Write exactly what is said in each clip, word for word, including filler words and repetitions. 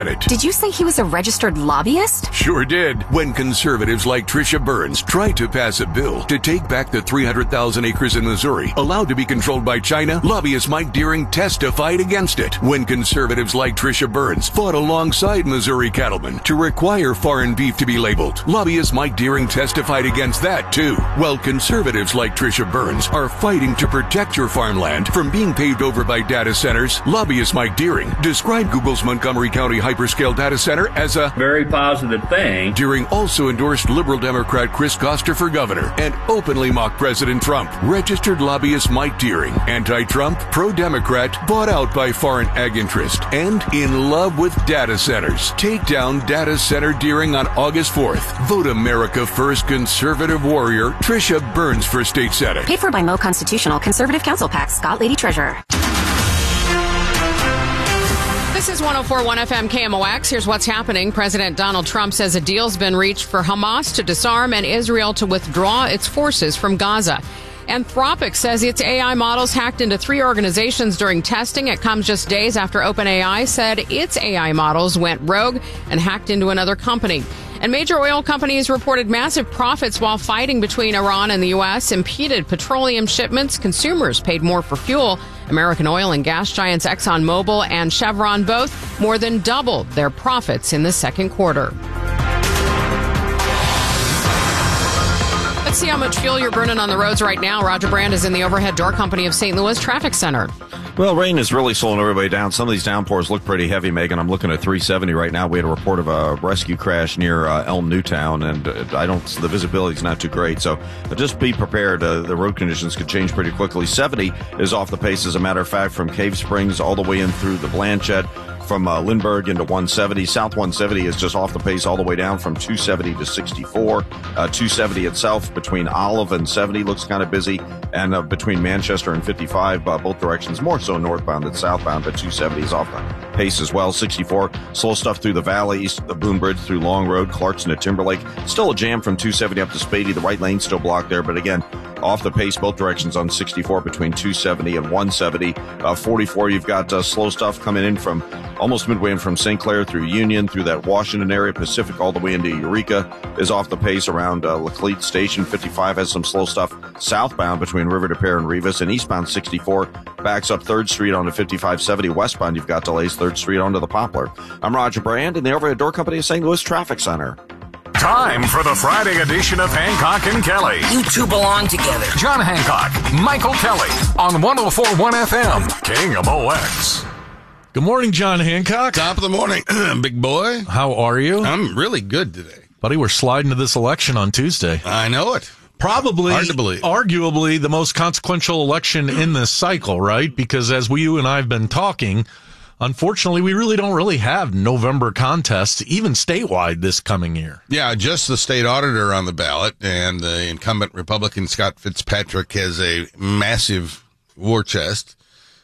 Did you say he was a registered lobbyist? Sure did. When conservatives like Tricia Burns tried to pass a bill to take back the three hundred thousand acres in Missouri allowed to be controlled by China, lobbyist Mike Deering testified against it. When conservatives like Tricia Burns fought alongside Missouri cattlemen to require foreign beef to be labeled, lobbyist Mike Deering testified against that too. While conservatives like Tricia Burns are fighting to protect your farmland from being paved over by data centers, lobbyist Mike Deering described Google's Montgomery County hyperscale data center as a very positive thing. Deering also endorsed liberal Democrat Chris Koster for governor and openly mocked President Trump. Registered lobbyist Mike Deering, anti-Trump, pro-Democrat, bought out by foreign ag interest, and in love with data centers. Take down data center Deering on August fourth. Vote America First conservative warrior Tricia Burns for state senate. Paid for by Mo Constitutional Conservative Council PAC, Scott Lady Treasurer. This is one oh four point one F M K M O X. Here's what's happening. President Donald Trump says a deal's been reached for Hamas to disarm and Israel to withdraw its forces from Gaza. Anthropic says its A I models hacked into three organizations during testing. It comes just days after OpenAI said its A I models went rogue and hacked into another company. And major oil companies reported massive profits while fighting between Iran and the U S impeded petroleum shipments. Consumers paid more for fuel. American oil and gas giants ExxonMobil and Chevron both more than doubled their profits in the second quarter. Let's see how much fuel you're burning on the roads right now. Roger Brand is in the Overhead Door Company of Saint Louis Traffic Center. Well, rain is really slowing everybody down. Some of these downpours look pretty heavy, Megan. I'm looking at three seventy right now. We had a report of a rescue crash near uh, Elm Newtown, and uh, I don't. The visibility is not too great, so uh, just be prepared. Uh, the road conditions could change pretty quickly. seventy is off the pace, as a matter of fact, from Cave Springs all the way in through the Blanchette. From uh, Lindbergh into one seventy. South one seventy is just off the pace all the way down from two seventy to sixty-four. Uh, two seventy itself between Olive and seventy looks kind of busy. And uh, between Manchester and fifty-five, uh, both directions, more so northbound than southbound, but two seventy is off the pace as well. sixty-four, slow stuff through the valley, east of the Boone Bridge through Long Road, Clarkson to Timberlake. Still a jam from two seventy up to Spady. The right lane still blocked there, but again, off the pace both directions on sixty-four between two seventy and one seventy. Uh, forty-four, you've got uh, slow stuff coming in from almost midway in from Saint Clair through Union, through that Washington area. Pacific all the way into Eureka is off the pace around uh, Laclede Station. fifty-five has some slow stuff southbound between River de Pere and Rivas, and eastbound sixty-four backs up third Street onto fifty-five seventy. Westbound, you've got delays third Street onto the Poplar. I'm Roger Brand in the Overhead Door Company of Saint Louis Traffic Center. Time for the Friday edition of Hancock and Kelly. You two belong together. John Hancock, Michael Kelly on one oh four point one F M, K M O X. Good morning, John Hancock. Top of the morning, big boy. How are you? I'm really good today. Buddy, we're sliding to this election on Tuesday. I know it. Probably, hard to believe. Arguably, the most consequential election in this cycle, right? Because as we, you and I have been talking, unfortunately, we really don't really have November contests, even statewide, this coming year. Yeah, just the state auditor on the ballot, and the incumbent Republican Scott Fitzpatrick has a massive war chest.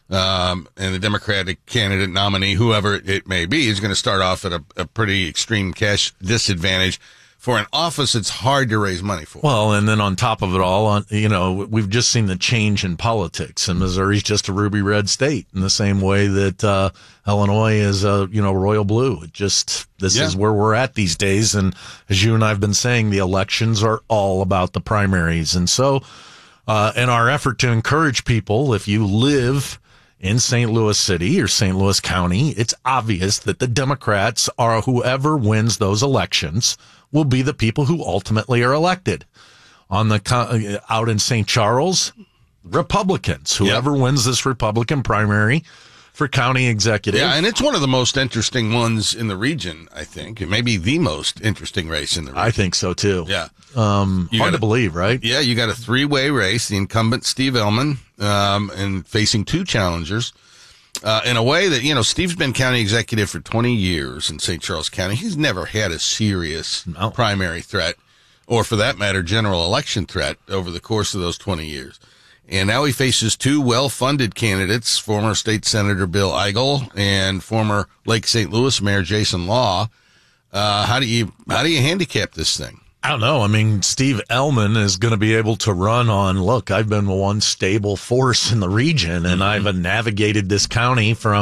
Um, and the Democratic candidate nominee, whoever it may be, is going to start off at a, a pretty extreme cash disadvantage for an office it's hard to raise money for. Well, and then on top of it all, on, you know, we've just seen the change in politics, and Missouri's just a ruby red state in the same way that uh, Illinois is a, you know, royal blue. It just, this yeah. is where we're at these days. And as you and I have been saying, the elections are all about the primaries. And so uh, in our effort to encourage people, if you live in Saint Louis City or Saint Louis County, it's obvious that the Democrats are whoever wins those elections will be the people who ultimately are elected. On the out in Saint Charles, Republicans, whoever yep. wins this Republican primary for county executive. Yeah, and it's one of the most interesting ones in the region, I think. It may be the most interesting race in the region. I think so, too. Yeah. Um, hard to believe, right? Yeah, you got a three-way race. The incumbent, Steve Ellman, um, and facing two challengers. Uh, in a way that, you know, Steve's been county executive for twenty years in Saint Charles County. He's never had a serious no. primary threat, or for that matter, general election threat over the course of those twenty years. And now he faces two well-funded candidates, former State Senator Bill Eigel and former Lake Saint Louis Mayor Jason Law. Uh, how do you, how do you handicap this thing? I don't know. I mean, Steve Ellman is going to be able to run on, look, I've been one stable force in the region, and mm-hmm. I've navigated this county from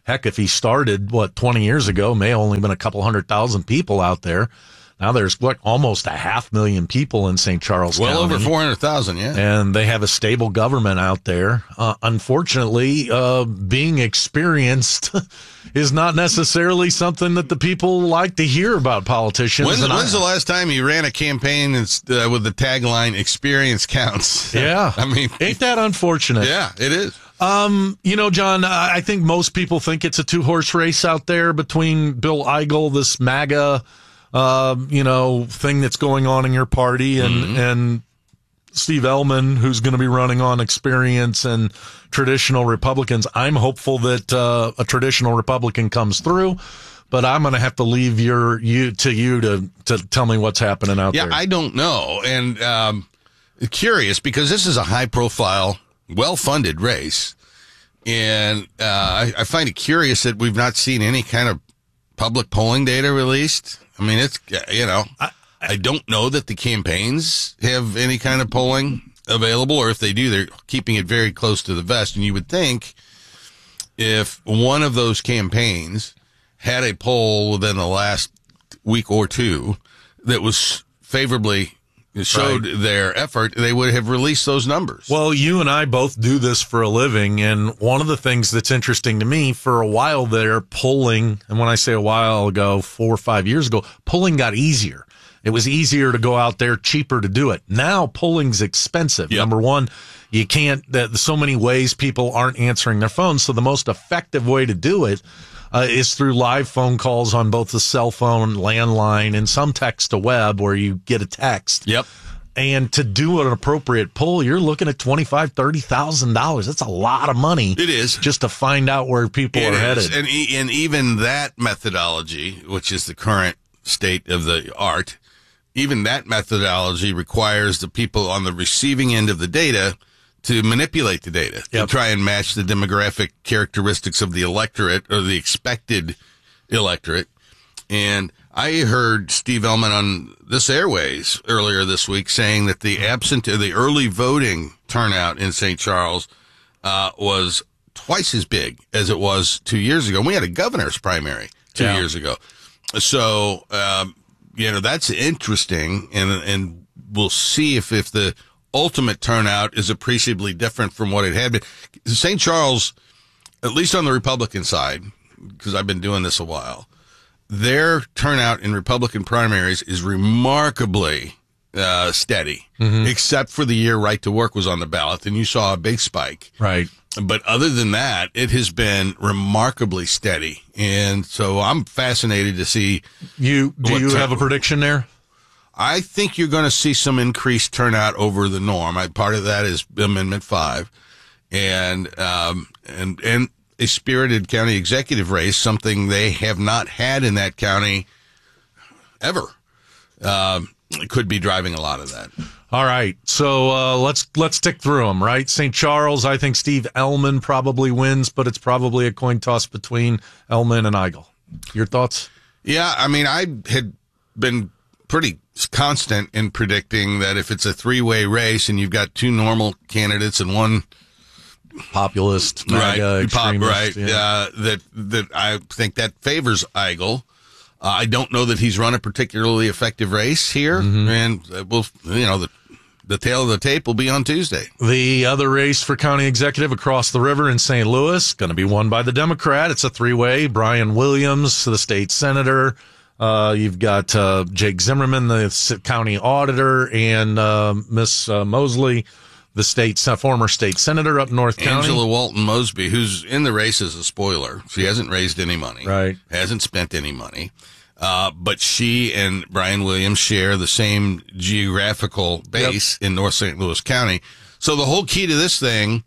Heck, if he started, what, twenty years ago, may have only been a couple hundred thousand people out there. Now there's what, almost a half million people in Saint Charles well County. Well over four hundred thousand, yeah. And they have a stable government out there. Uh, unfortunately, uh, being experienced is not necessarily something that the people like to hear about politicians. When's, and when's I, the last time you ran a campaign uh, with the tagline, experience counts? Yeah. I mean, ain't that unfortunate? Yeah, it is. Um, you know, John, I think most people think it's a two-horse race out there between Bill Eigel, this MAGA Uh, you know, thing that's going on in your party, and mm-hmm. and Steve Elman, who's going to be running on experience and traditional Republicans. I'm hopeful that uh, a traditional Republican comes through, but I'm going to have to leave your you to you to to tell me what's happening out yeah, there. Yeah, I don't know, and um, curious because this is a high-profile, well-funded race, and uh, I, I find it curious that we've not seen any kind of public polling data released. I mean, it's, you know, I, I don't know that the campaigns have any kind of polling available, or if they do, they're keeping it very close to the vest. And you would think if one of those campaigns had a poll within the last week or two that was favorably showed right. their effort, they would have released those numbers. Well, you and I both do this for a living, and one of the things that's interesting to me, for a while there, polling, and when I say a while ago, four or five years ago, polling got easier. It was easier to go out there, cheaper to do it. Now polling's expensive. Yep. Number one, you can't, there's so many ways people aren't answering their phones, so the most effective way to do it Uh, is through live phone calls on both the cell phone, landline, and some text to web where you get a text. Yep. And to do an appropriate poll, you're looking at twenty-five thousand dollars, thirty thousand dollars. That's a lot of money. It is. Just to find out where people it are is. headed. And, and even that methodology, which is the current state of the art, even that methodology requires the people on the receiving end of the data to manipulate the data, yep. to try and match the demographic characteristics of the electorate or the expected electorate. And I heard Steve Elman on this airways earlier this week saying that the absentee, the early voting turnout in Saint Charles uh, was twice as big as it was two years ago. We had a governor's primary two yeah. years ago. So, um, you know, that's interesting, and and we'll see if, if the ultimate turnout is appreciably different from what it had been. Saint Charles, at least on the Republican side, because I've been doing this a while, their turnout in Republican primaries is remarkably uh, steady, mm-hmm. except for the year Right to Work was on the ballot, and you saw a big spike. Right. But other than that, it has been remarkably steady, and so I'm fascinated to see. You do you turn- have a prediction there? I think you're going to see some increased turnout over the norm. I, part of that is Amendment five, and um, and and a spirited county executive race, something they have not had in that county ever. Um, could be driving a lot of that. All right, so uh, let's let's tick through them. Right, Saint Charles. I think Steve Elman probably wins, but it's probably a coin toss between Elman and Eigel. Your thoughts? Yeah, I mean, I had been pretty constant in predicting that if it's a three-way race and you've got two normal candidates and one populist, right, MAGA, pop, extremist, right, yeah. uh, that that I think that favors Eigel. Uh, I don't know that he's run a particularly effective race here, mm-hmm. and uh, we'll, you know, the the tail of the tape will be on Tuesday. The other race for county executive across the river in Saint Louis, going to be won by the Democrat. It's a three-way. Brian Williams, the state senator. Uh, you've got uh, Jake Zimmerman, the county auditor, and uh, Miss uh, Mosley, the state uh, former state senator up North County. Angela Walton Mosby, who's in the race as a spoiler. She hasn't raised any money. Right. Hasn't spent any money. Uh, but she and Brian Williams share the same geographical base yep. in North Saint Louis County. So the whole key to this thing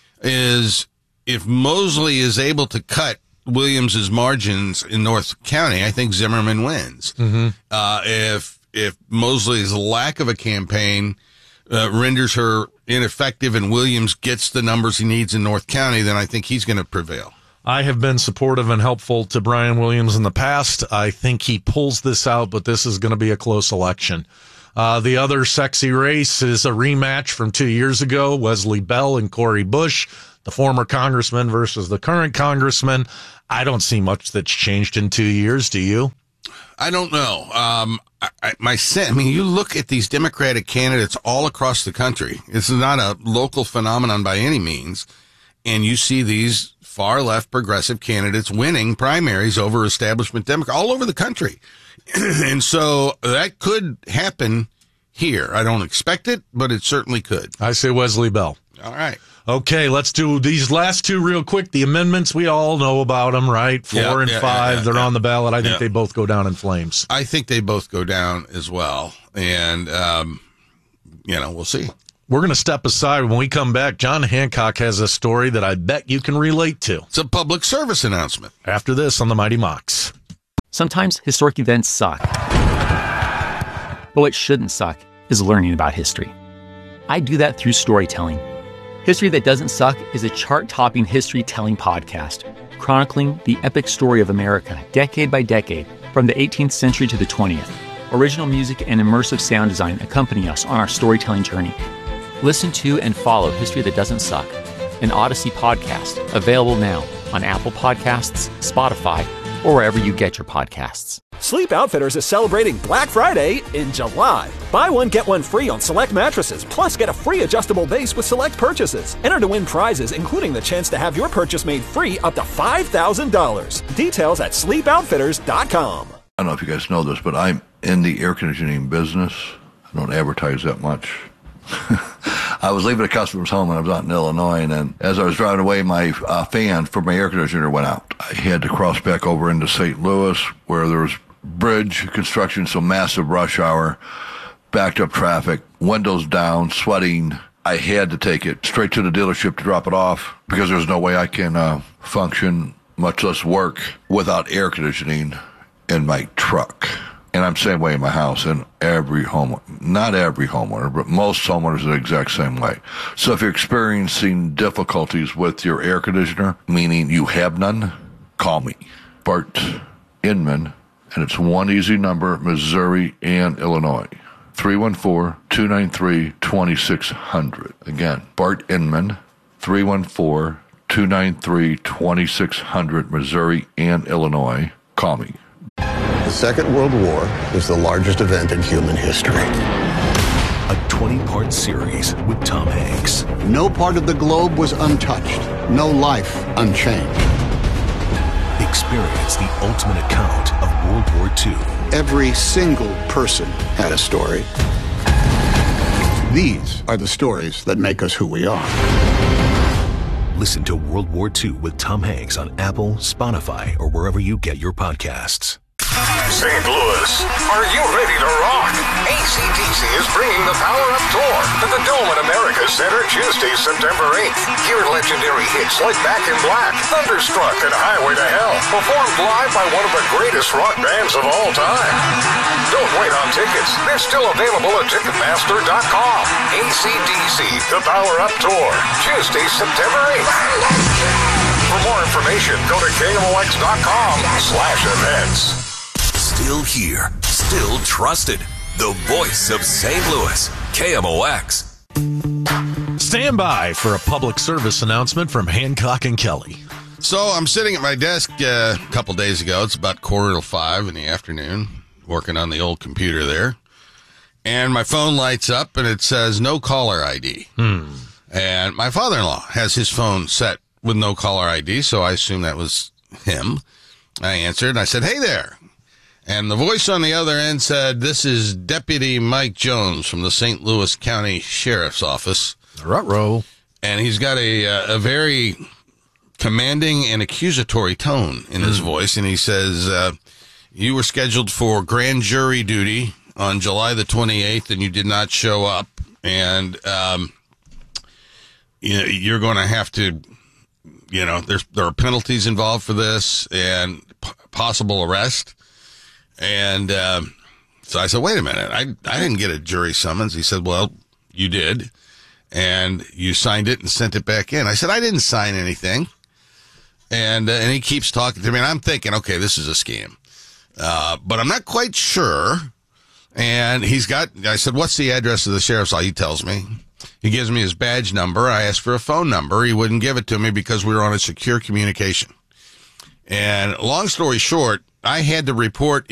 is if Mosley is able to cut Williams's margins in North County, I think Zimmerman wins. Mm-hmm. Uh, if, if Mosley's lack of a campaign, uh, renders her ineffective and Williams gets the numbers he needs in North County, then I think he's going to prevail. I have been supportive and helpful to Brian Williams in the past. I think he pulls this out, but this is going to be a close election. Uh, the other sexy race is a rematch from two years ago, Wesley Bell and Corey Bush. the former congressman versus the current congressman. I don't see much that's changed in two years. Do you? I don't know. Um, I, I, my sense, I mean, you look at these Democratic candidates all across the country. This is not a local phenomenon by any means. And you see these far left progressive candidates winning primaries over establishment Democrats all over the country. And so that could happen here. I don't expect it, but it certainly could. I say Wesley Bell. All right. Okay, let's do these last two real quick. The amendments, we all know about them, right? Four yeah, and yeah, five, yeah, yeah, they're yeah. on the ballot. I think yeah. they both go down in flames. I think they both go down as well. And, um, you know, we'll see. We're going to step aside. When we come back, John Hancock has a story that I bet you can relate to. It's a public service announcement. After this on the Mighty Mox. Sometimes historic events suck. But what shouldn't suck is learning about history. I do that through storytelling. History That Doesn't Suck is a chart-topping history-telling podcast chronicling the epic story of America decade by decade from the eighteenth century to the twentieth. Original music and immersive sound design accompany us on our storytelling journey. Listen to and follow History That Doesn't Suck, an Odyssey podcast, available now on Apple Podcasts, Spotify, or wherever you get your podcasts. Sleep Outfitters is celebrating Black Friday in July. Buy one, get one free on select mattresses, plus get a free adjustable base with select purchases. Enter to win prizes, including the chance to have your purchase made free up to five thousand dollars. Details at sleep outfitters dot com. I don't know if you guys know this, but I'm in the air conditioning business. I don't advertise that much. I was leaving a customer's home and I was out in Illinois, and then as I was driving away, my uh, fan for my air conditioner went out. I had to cross back over into Saint Louis where there was bridge construction, so massive rush hour, backed up traffic, windows down, sweating. I had to take it straight to the dealership to drop it off because there's no way I can uh, function, much less work, without air conditioning in my truck. And I'm the same way in my house, and every home, not every homeowner, but most homeowners are the exact same way. So if you're experiencing difficulties with your air conditioner, meaning you have none, call me, Bart Inman, and it's one easy number, Missouri and Illinois, three one four, two nine three, two six zero zero. Again, Bart Inman, three one four, two nine three, two six zero zero, Missouri and Illinois. Call me. The Second World War was the largest event in human history. A twenty-part series with Tom Hanks. No part of the globe was untouched. No life unchanged. Experience the ultimate account of World War Two. Every single person had a story. These are the stories that make us who we are. Listen to World War Two with Tom Hanks on Apple, Spotify, or wherever you get your podcasts. Saint Louis, are you ready to rock? A C D C is bringing the Power Up Tour to the Dome at America Center Tuesday, September eighth. Hear legendary hits like Back in Black, Thunderstruck, and Highway to Hell, performed live by one of the greatest rock bands of all time. Don't wait on tickets. They're still available at Ticketmaster dot com. A C D C, the Power Up Tour, Tuesday, September eighth. For more information, go to K M O X dot com slash events. Still here, still trusted. The voice of Saint Louis, K M O X. Stand by for a public service announcement from Hancock and Kelly. So I'm sitting at my desk uh, a couple days ago. It's about quarter to five in the afternoon, working on the old computer there. And my phone lights up and it says no caller I D. Hmm. And my father-in-law has his phone set with no caller I D, so I assume that was him. I answered and I said, "Hey there." And the voice on the other end said, "This is Deputy Mike Jones from the Saint Louis County Sheriff's Office." Ruh-roh. And he's got a, a very commanding and accusatory tone in his mm. voice. And he says, uh, "You were scheduled for grand jury duty on July the twenty-eighth, and you did not show up. And um, you know, you're going to have to, you know, there's there are penalties involved for this and p- possible arrest." And um, so I said, "Wait a minute, I I didn't get a jury summons." He said, "Well, you did, and you signed it and sent it back in." I said, "I didn't sign anything." And uh, and he keeps talking to me, and I'm thinking, okay, this is a scam, uh, but I'm not quite sure. And he's got, I said, "What's the address of the sheriff's office?" He tells me, He gives me his badge number. I asked for a phone number. He wouldn't give it to me because we were on a secure communication. And long story short, I had to report